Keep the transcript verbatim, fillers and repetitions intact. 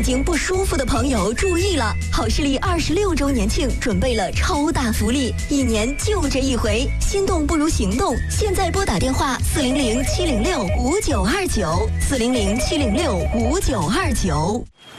眼睛不舒服的朋友注意了，好视力二十六周年庆准备了超大福利，一年就这一回，心动不如行动，现在拨打电话四零零七零六五九二九，四零零七零六五九二九。